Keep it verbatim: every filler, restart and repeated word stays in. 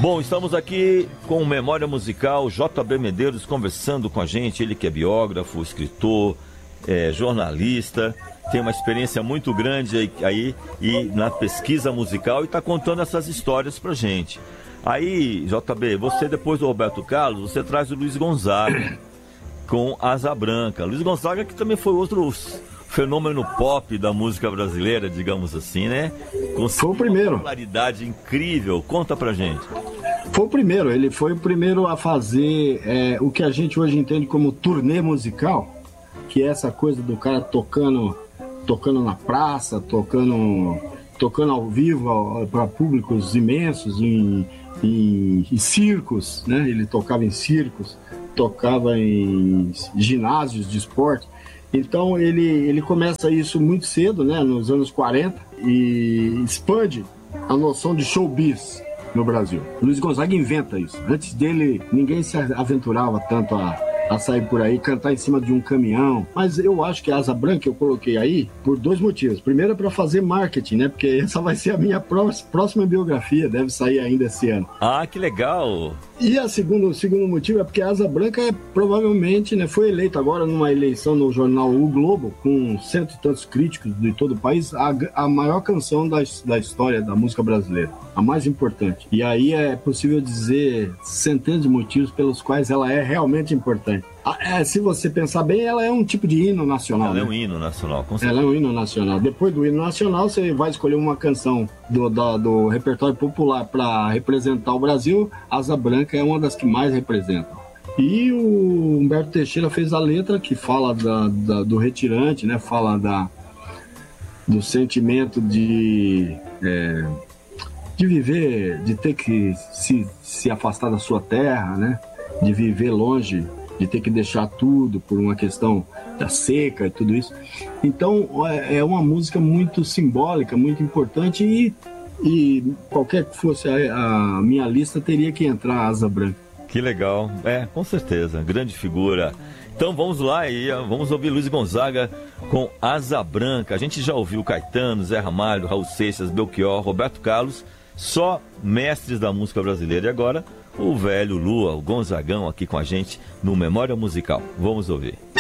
Bom, estamos aqui com o Memória Musical, J B Medeiros conversando com a gente, ele que é biógrafo, escritor, é, jornalista, tem uma experiência muito grande aí, aí e na pesquisa musical e está contando essas histórias pra gente. Aí, J B, você depois do Roberto Carlos, você traz o Luiz Gonzaga com Asa Branca. Luiz Gonzaga que também foi outro fenômeno pop da música brasileira, digamos assim, né? Com foi o primeiro. Uma popularidade incrível. Conta pra gente. Foi o primeiro, ele foi o primeiro a fazer é, o que a gente hoje entende como turnê musical, que é essa coisa do cara tocando, tocando na praça, tocando, tocando ao vivo para públicos imensos, em, em, em circos, né? Ele tocava em circos, tocava em ginásios de esporte. Então ele, ele começa isso muito cedo, né, nos anos quarenta, e expande a noção de showbiz no Brasil. Luiz Gonzaga inventa isso. Antes dele, ninguém se aventurava tanto a, a sair por aí, cantar em cima de um caminhão. Mas eu acho que a Asa Branca eu coloquei aí por dois motivos. Primeiro é para fazer marketing, né, porque essa vai ser a minha próxima biografia, deve sair ainda esse ano. Ah, que legal! E a segundo, o segundo motivo é porque a Asa Branca é, provavelmente, né, foi eleito agora numa eleição no jornal O Globo, com cento e tantos críticos de todo o país, a, a maior canção da, da história da música brasileira, a mais importante. E aí é possível dizer centenas de motivos pelos quais ela é realmente importante. É, se você pensar bem, ela é um tipo de hino nacional. Ela né? é um hino nacional, com certeza. Ela é um hino nacional. Depois do hino nacional, você vai escolher uma canção do, do, do repertório popular para representar o Brasil. Asa Branca é uma das que mais representam. E o Humberto Teixeira fez a letra que fala da, da, do retirante, né? Fala da, do sentimento de, é, de viver, de ter que se, se afastar da sua terra, né? De viver longe, de ter que deixar tudo por uma questão da seca e tudo isso. Então é uma música muito simbólica, muito importante, e, e qualquer que fosse a, a minha lista teria que entrar a Asa Branca. Que legal, é, com certeza, grande figura. Então vamos lá e vamos ouvir Luiz Gonzaga com Asa Branca. A gente já ouviu Caetano, Zé Ramalho, Raul Seixas, Belchior, Roberto Carlos, só mestres da música brasileira. E agora o velho Lua, o Gonzagão aqui com a gente no Memória Musical. Vamos ouvir.